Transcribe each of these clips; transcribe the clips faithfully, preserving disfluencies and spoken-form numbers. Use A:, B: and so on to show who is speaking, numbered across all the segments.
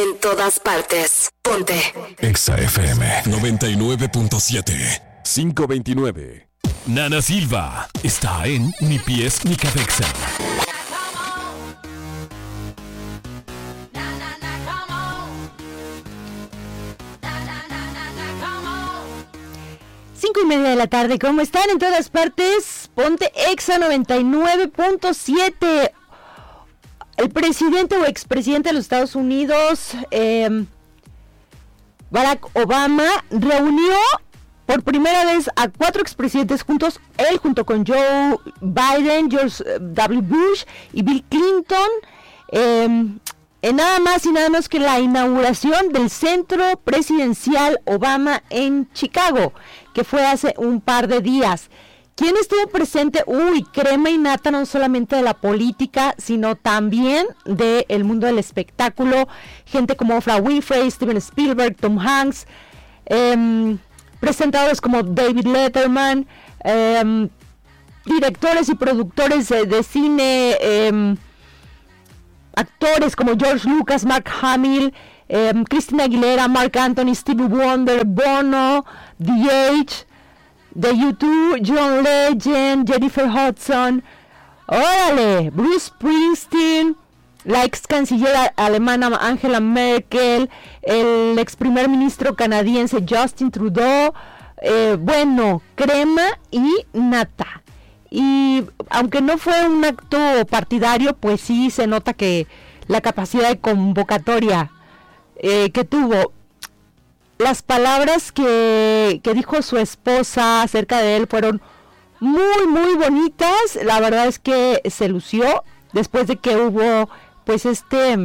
A: En todas partes. Ponte.
B: Exa F M noventa y nueve punto siete. quinientos veintinueve. Nana Silva está en Ni Pies Ni Cabeza.
C: Cinco y media de la tarde, ¿cómo están? En todas partes, ponte Exa noventa y nueve punto siete. El presidente o expresidente de los Estados Unidos, eh, Barack Obama, reunió por primera vez a cuatro expresidentes juntos, él junto con Joe Biden, George W. Bush y Bill Clinton, eh, en nada más y nada menos que la inauguración del Centro Presidencial Obama en Chicago, que fue hace un par de días. ¿Quién estuvo presente? Uy, crema y nata, no solamente de la política, sino también del mundo del espectáculo. Gente como Oprah Winfrey, Steven Spielberg, Tom Hanks, eh, presentadores como David Letterman, eh, directores y productores de, de cine, eh, actores como George Lucas, Mark Hamill, eh, Christina Aguilera, Mark Anthony, Stevie Wonder, Bono, The Edge, de YouTube, John Legend, Jennifer Hudson, órale, Bruce Springsteen, la ex canciller alemana Angela Merkel, el ex primer ministro canadiense Justin Trudeau, eh, bueno, crema y nata. Y aunque no fue un acto partidario, pues sí se nota que la capacidad de convocatoria eh, que tuvo. Las palabras que, que dijo su esposa acerca de él fueron muy, muy bonitas. La verdad es que se lució después de que hubo, pues, este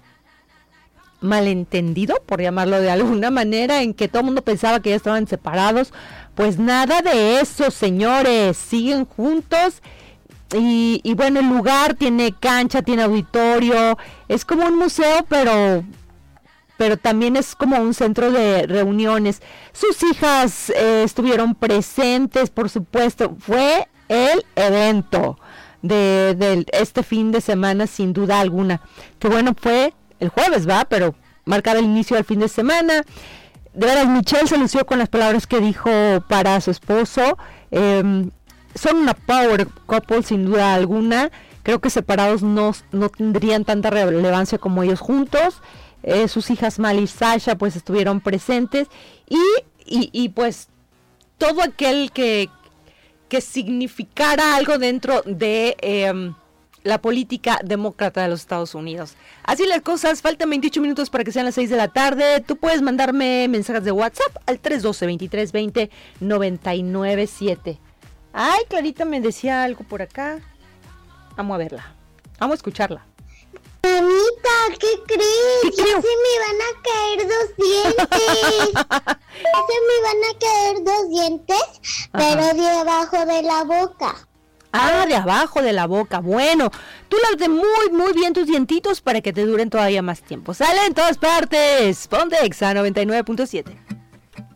C: malentendido, por llamarlo de alguna manera, en que todo el mundo pensaba que ya estaban separados. Pues nada de eso, señores. Siguen juntos. Y, y bueno, el lugar tiene cancha, tiene auditorio. Es como un museo, pero... pero también es como un centro de reuniones. Sus hijas eh, estuvieron presentes, por supuesto. Fue el evento de, de este fin de semana, sin duda alguna. Que bueno, fue el jueves, ¿va? Pero marcaba el inicio del fin de semana. De veras, Michelle se lució con las palabras que dijo para su esposo. Eh, son una power couple, sin duda alguna. Creo que separados no, no tendrían tanta relevancia como ellos juntos. Eh, sus hijas Mali y Sasha pues estuvieron presentes y, y, y pues todo aquel que, que significara algo dentro de eh, la política demócrata de los Estados Unidos. Así las cosas, faltan veintiocho minutos para que sean las seis de la tarde. Tú puedes mandarme mensajes de WhatsApp al tres uno dos, veintitrés veinte, noventa y nueve siete. Ay, Clarita me decía algo por acá. Vamos a verla, vamos a escucharla.
D: Mamita, ¿qué crees?
C: ¿Qué
D: Ya
C: creo?
D: se me van a caer dos dientes. Ya se me van a caer dos dientes, pero
C: Ajá.
D: de abajo de la boca.
C: Ah, de abajo de la boca. Bueno, tú lávate muy, muy bien tus dientitos para que te duren todavía más tiempo. Sale en todas partes. Ponte Exa noventa y nueve punto siete.